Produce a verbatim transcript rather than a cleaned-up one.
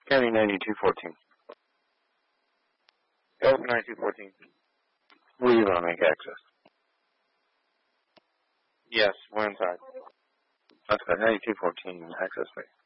County ninety-two fourteen. Delta ninety-two fourteen. Will you want to make access? Yes, we're inside. That's good. ninety-two fourteen, access me.